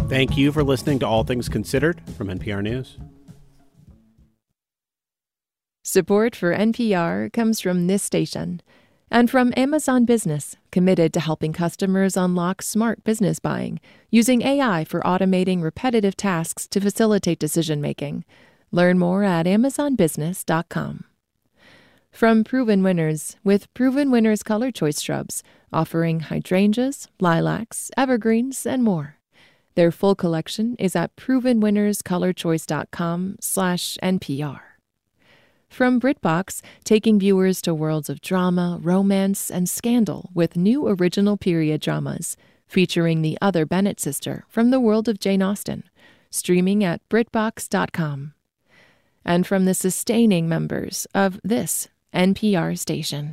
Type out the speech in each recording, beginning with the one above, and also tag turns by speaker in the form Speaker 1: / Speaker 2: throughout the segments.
Speaker 1: Thank you for listening to All Things Considered from NPR News.
Speaker 2: Support for NPR comes from this station and from Amazon Business, committed to helping customers unlock smart business buying using AI for automating repetitive tasks to facilitate decision-making. Learn more at amazonbusiness.com. From Proven Winners, with Proven Winners Color Choice Shrubs, offering hydrangeas, lilacs, evergreens, and more. Their full collection is at provenwinnerscolorchoice.com/NPR. From BritBox, taking viewers to worlds of drama, romance, and scandal with new original period dramas, featuring the other Bennett sister from the world of Jane Austen, streaming at BritBox.com. And from the sustaining members of this NPR station.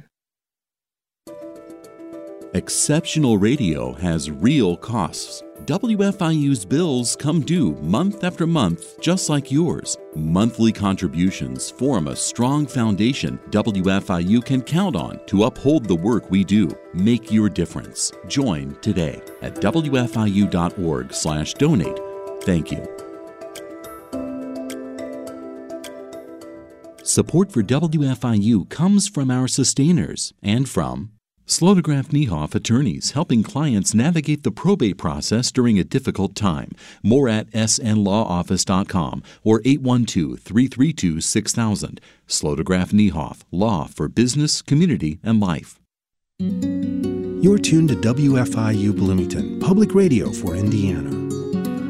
Speaker 3: Exceptional radio has real costs. WFIU's bills come due month after month, just like yours. Monthly contributions form a strong foundation WFIU can count on to uphold the work we do. Make your difference. Join today at WFIU.org/donate. Thank you. Support for WFIU comes from our sustainers and from Slotograph Niehoff Attorneys, helping clients navigate the probate process during a difficult time. More at snlawoffice.com or 812-332-6000. Slotograph Niehoff, law for business, community, and life.
Speaker 4: You're tuned to WFIU Bloomington, public radio for Indiana.